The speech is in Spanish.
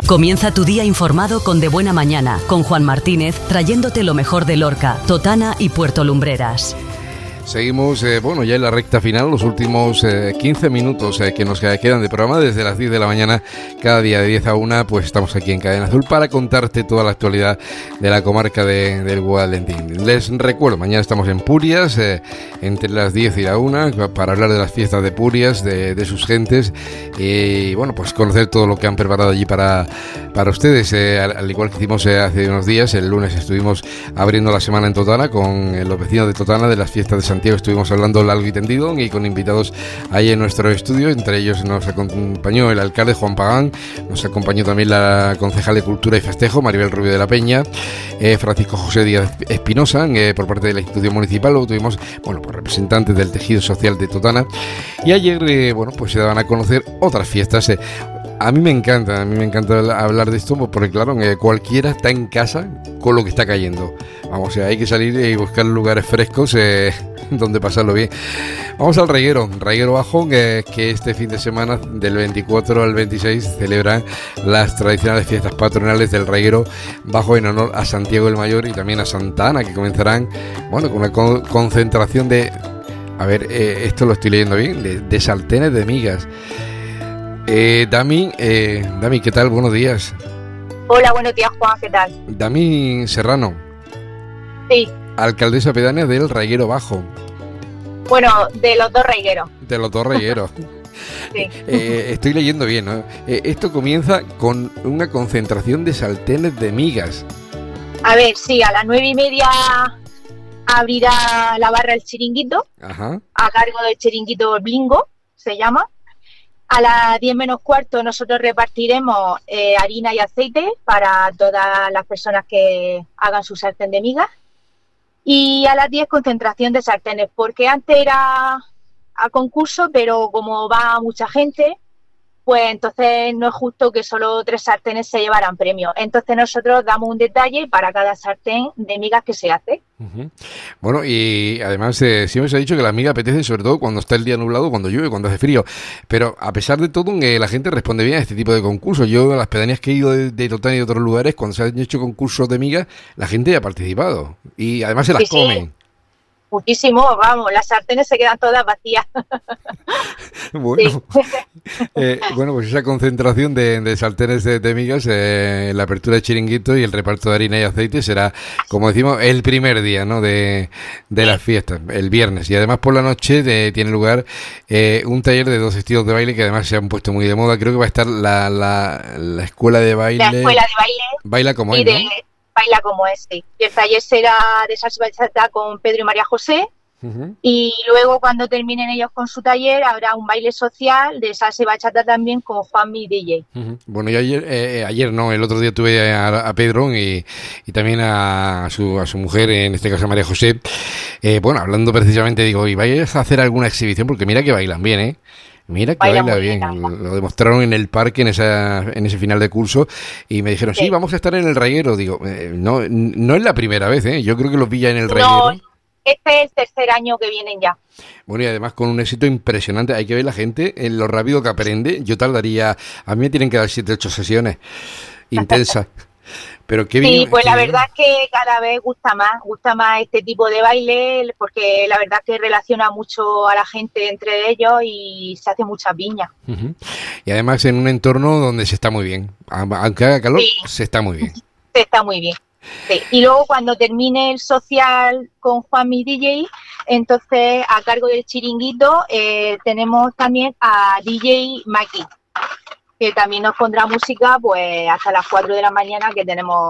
Comienza tu día informado con De Buena Mañana, con Juan Martínez, trayéndote lo mejor de Lorca, Totana y Puerto Lumbreras. Seguimos, ya en la recta final, los últimos 15 minutos que nos quedan de programa, desde las 10 de la mañana, cada día de 10 a 1, pues estamos aquí en Cadena Azul para contarte toda la actualidad de la comarca del Guadalentín. Les recuerdo, mañana estamos en Purias, entre las 10 y la 1, para hablar de las fiestas de Purias, de sus gentes, y pues conocer todo lo que han preparado allí para ustedes, al igual que hicimos hace unos días. El lunes estuvimos abriendo la semana en Totana con los vecinos de Totana de las fiestas de Santiago. Estuvimos hablando largo y tendido y con invitados ahí en nuestro estudio. Entre ellos nos acompañó el alcalde Juan Pagán, nos acompañó también la concejal de Cultura y Festejo, Maribel Rubio de la Peña, Francisco José Díaz Espinosa, por parte de la institución municipal. Luego tuvimos, pues representantes del tejido social de Totana. Y ayer, pues se daban a conocer otras fiestas. A mí me encanta hablar de esto, porque claro, cualquiera está en casa con lo que está cayendo. Hay que salir y buscar lugares frescos donde pasarlo bien. Vamos al Reguero Bajo, que este fin de semana, del 24 al 26, celebran las tradicionales fiestas patronales del Reguero Bajo en honor a Santiago el Mayor y también a Santa Ana, que comenzarán con una concentración de, esto lo estoy leyendo bien, de sartenes de migas. Dami, ¿qué tal? Buenos días. Hola, buenos días, Juan, ¿qué tal? Dami Serrano. Sí. Alcaldesa pedánea del Reguero Bajo. Bueno, de los dos regueros. De los dos regueros. Sí. Estoy leyendo bien, ¿no? Esto comienza con una concentración de sartenes de migas. A ver, sí, a las 9:30 abrirá la barra El Chiringuito. Ajá. A cargo del Chiringuito Blingo, se llama. A las 10 menos cuarto nosotros repartiremos harina y aceite para todas las personas que hagan su sartén de migas. Y a las 10 concentración de sartenes, porque antes era a concurso, pero como va mucha gente, pues entonces no es justo que solo 3 sartenes se llevaran premio. Entonces nosotros damos un detalle para cada sartén de migas que se hace. Uh-huh. Bueno, y además siempre se ha dicho que la miga apetece, sobre todo cuando está el día nublado, cuando llueve, cuando hace frío. Pero a pesar de todo, la gente responde bien a este tipo de concursos. Yo, a las pedanías que he ido de Totana y de otros lugares, cuando se han hecho concursos de migas, la gente ha participado. Y además se las comen. Muchísimo, vamos, las sartenes se quedan todas vacías. Bueno, pues esa concentración de sartenes de migas, la apertura de chiringuito y el reparto de harina y aceite será, como decimos, el primer día, ¿no?, de las fiestas, el viernes. Y además por la noche tiene lugar un taller de 2 estilos de baile que además se han puesto muy de moda. Creo que va a estar la escuela de baile. La escuela de baile. Baila como es, ¿no? Baila como es, sí. Y el taller será de salsa bachata con Pedro y María José. Uh-huh. Y luego, cuando terminen ellos con su taller, habrá un baile social de salsa y bachata también con Juanmi DJ. Uh-huh. Bueno, yo ayer no, el otro día tuve a Pedro y también a su mujer, en este caso a María José. Hablando precisamente, digo, ¿y vais a hacer alguna exhibición? Porque mira que bailan bien, ¿eh? Mira que baila bien, lo demostraron en el parque en ese final de curso y me dijeron, sí, vamos a estar en el Reguero. Digo, no es la primera vez, yo creo que los vi ya en el Reguero. No, este es el 3er año que vienen ya. Bueno, y además con un éxito impresionante. Hay que ver la gente en lo rápido que aprende. Yo tardaría, a mí me tienen que dar 7-8 sesiones intensas. Pero qué bien. Sí, pues la verdad es que cada vez gusta más este tipo de baile, porque la verdad es que relaciona mucho a la gente entre ellos y se hace mucha piña. Uh-huh. Y además en un entorno donde se está muy bien, aunque haga calor, sí. Se está muy bien. Se está muy bien. Sí. Y luego cuando termine el social con Juanmi DJ, entonces a cargo del chiringuito tenemos también a DJ Maki, que también nos pondrá música pues hasta las 4 de la mañana, que tenemos